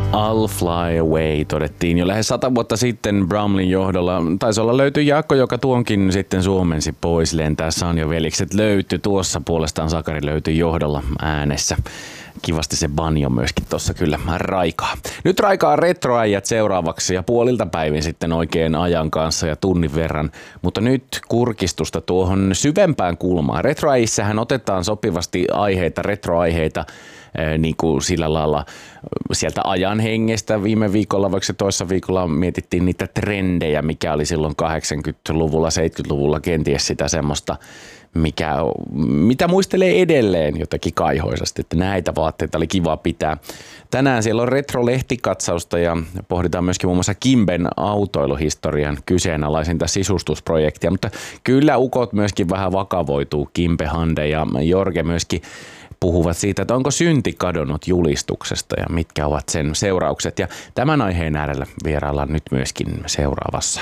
I'll Fly Away todettiin jo lähes 100 vuotta sitten Brumlin johdolla. Taisi olla löytyi Jaakko, joka tuonkin sitten suomensi pois. Lentää Sanjo velikset löytyi. Tuossa puolestaan Sakari löytyi johdolla äänessä. Kivasti se banjo myöskin tuossa kyllä raikaa. Nyt raikaa retroäijät seuraavaksi ja puolilta päivin sitten oikein ajan kanssa ja tunnin verran. Mutta nyt kurkistusta tuohon syvempään kulmaan. Retroäjissähän otetaan sopivasti aiheita, retroaiheita, niin kuin sillä lailla sieltä ajan hengestä. Viime viikolla, vaikka se toissa viikolla mietittiin niitä trendejä, mikä oli silloin 80-luvulla, 70-luvulla kenties sitä semmoista, mitä muistelee edelleen jotenkin kaihoisasti, että näitä vaatteita oli kiva pitää. Tänään siellä on retro-lehtikatsausta ja pohditaan myöskin muun muassa Kimben autoiluhistorian kyseenalaisinta sisustusprojektia, mutta kyllä ukot myöskin vähän vakavoituu. Kimbe, Hande ja Jorge myöskin puhuvat siitä, että onko synti kadonnut julistuksesta ja mitkä ovat sen seuraukset. Ja tämän aiheen äärellä vieraillaan nyt myöskin seuraavassa.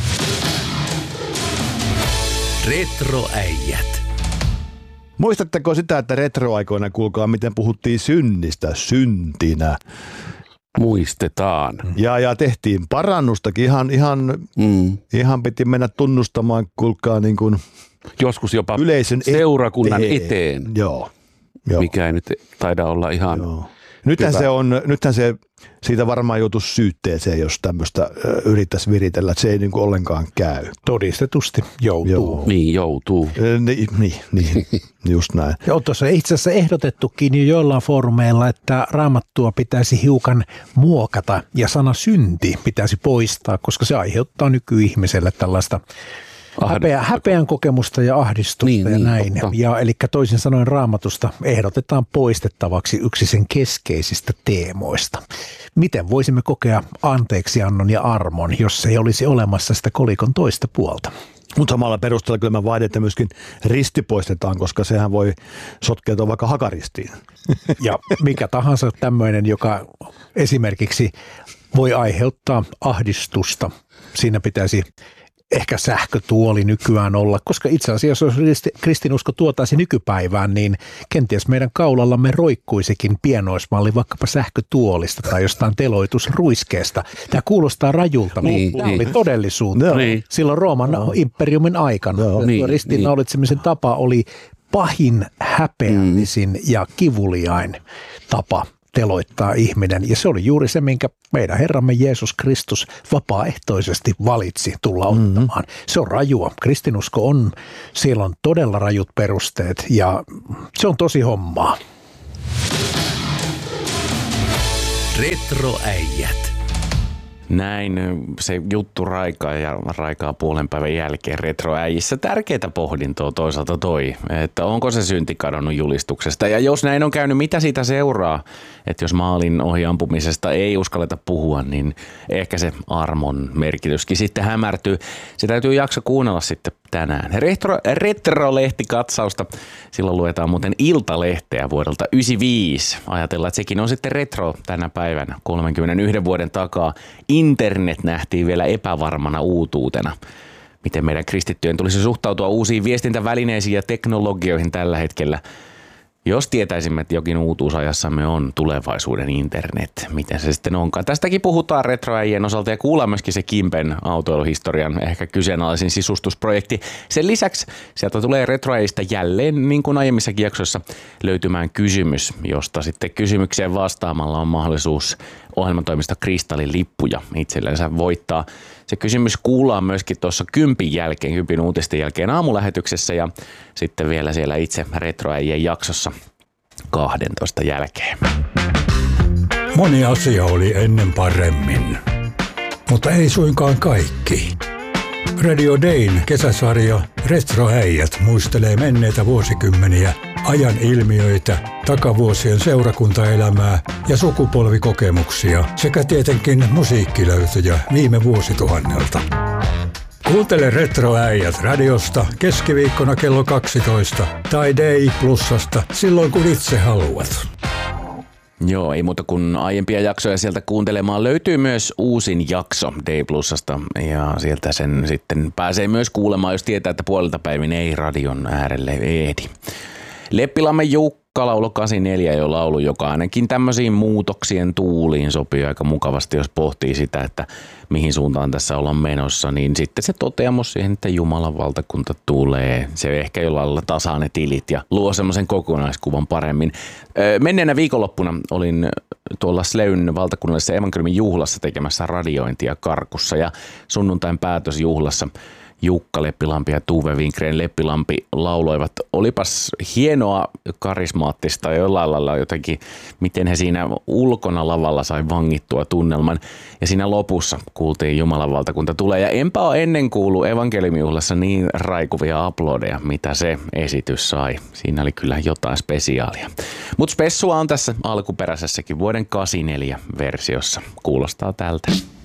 Retroäijät. Muistatteko sitä, että retroaikoina kuulkaa, miten puhuttiin synnistä syntinä? Muistetaan. Ja tehtiin parannustakin. Ihan piti mennä tunnustamaan, kuulkaa niin kuin joskus jopa yleisön seurakunnan eteen. Joo. Mikä ei nyt taida olla ihan Nythän se siitä varmaan joutuisi syytteeseen, jos tämmöistä yrittäisi viritellä, että se ei niin kuin ollenkaan käy. Todistetusti joutuu. Joo. Niin, joutuu. Niin, just näin. Joo, tuossa itse asiassa ehdotettukin jo joillain foorumeilla, että Raamattua pitäisi hiukan muokata ja sana synti pitäisi poistaa, koska se aiheuttaa nykyihmiselle tällaista häpeän kokemusta ja ahdistusta ja näin. Ja eli toisin sanoen Raamatusta ehdotetaan poistettavaksi yksi sen keskeisistä teemoista. Miten voisimme kokea anteeksiannon ja armon, jos ei olisi olemassa sitä kolikon toista puolta? Mutta samalla perusteella kyllä mä vaadin, että myöskin risti poistetaan, koska sehän voi sotkeutua vaikka hakaristiin. Ja mikä tahansa tämmöinen, joka esimerkiksi voi aiheuttaa ahdistusta, siinä pitäisi ehkä sähkötuoli nykyään olla, koska itse asiassa jos kristinusko tuotaisi nykypäivään, niin kenties meidän kaulallamme roikkuisikin pienoismalli vaikkapa sähkötuolista tai jostain teloitusruiskeesta. Tämä kuulostaa rajulta, mutta tämä oli todellisuutta. Silloin Rooman imperiumin aikana. Ristiinnaulitsemisen tapa oli pahin, häpeällisin ja kivuliain tapa teloittaa ihminen. Ja se oli juuri se, minkä meidän Herramme Jeesus Kristus vapaaehtoisesti valitsi tulla ottamaan. Se on rajua. Kristinusko on, siellä on todella rajut perusteet ja se on tosi hommaa. Retroäijät. Näin se juttu raikaa puolen päivän jälkeen retroäijissä. Tärkeää pohdintoa toisaalta että onko se synti kadonnut julistuksesta. Ja jos näin on käynyt, mitä siitä seuraa? Että jos maalin ohi ampumisesta ei uskalleta puhua, niin ehkä se armon merkityskin sitten hämärtyy. Se täytyy jakso kuunnella sitten tänään. Retro-lehtikatsausta. Silloin luetaan muuten Iltalehteä vuodelta 1995. Ajatellaan, että sekin on sitten retro tänä päivänä 31 vuoden takaa. Internet nähtiin vielä epävarmana uutuutena. Miten meidän kristittyjen tulisi suhtautua uusiin viestintävälineisiin ja teknologioihin tällä hetkellä? Jos tietäisimme, että jokin uutuusajassamme on tulevaisuuden internet, miten se sitten onkaan. Tästäkin puhutaan retroäijien osalta ja kuullaan myöskin se Kimben autoiluhistorian ehkä kyseenalaisin sisustusprojekti. Sen lisäksi sieltä tulee retroäijistä jälleen, niin kuin aiemmissakin jaksoissa, löytymään kysymys, josta sitten kysymykseen vastaamalla on mahdollisuus ohjelmatoimisto Kristallin lippuja itsellensä voittaa. Se kysymys kuullaan myöskin tuossa Kympin uutisten jälkeen aamulähetyksessä ja sitten vielä siellä itse retroäijien jaksossa 12 jälkeen. Moni asia oli ennen paremmin, mutta ei suinkaan kaikki. Radio Dayn kesäsarja Retroäijät muistelee menneitä vuosikymmeniä, ajan ilmiöitä, takavuosien seurakuntaelämää ja sukupolvikokemuksia sekä tietenkin musiikkilöytöjä viime vuosituhannelta. Kuuntele Retroäijät radiosta keskiviikkona kello 12 tai Day Plusasta silloin kun itse haluat. Joo, ei muuta kuin aiempia jaksoja sieltä kuuntelemaan. Löytyy myös uusin jakso Day Plusasta ja sieltä sen sitten pääsee myös kuulemaan, jos tietää, että puolilta päivin ei radion äärelle ehdi. Leppilamme Jukka Jukka laulo 84 jo laulu, joka ainakin tämmöisiin muutoksien tuuliin sopii aika mukavasti, jos pohtii sitä, että mihin suuntaan tässä ollaan menossa, niin sitten se toteamus siihen, että Jumalan valtakunta tulee. Se ehkä jollain lailla tasaa ne tilit ja luo semmoisen kokonaiskuvan paremmin. Menneenä viikonloppuna olin tuolla Sleyn valtakunnallisessa evankeliumin juhlassa tekemässä radiointia Karkussa ja sunnuntain päätösjuhlassa Jukka Leppilampi ja Tuve Winggren Leppilampi lauloivat. Olipas hienoa, karismaattista ja jollain lailla jotenkin, miten he siinä ulkona lavalla sai vangittua tunnelman. Ja siinä lopussa kuultiin Jumalan valtakunta tulee. Ja enpä ole ennen kuullut evankeliumijuhlassa niin raikuvia aplodeja, mitä se esitys sai. Siinä oli kyllä jotain spesiaalia. Mutta spessua on tässä alkuperäisessäkin vuoden 84 versiossa. Kuulostaa tältä.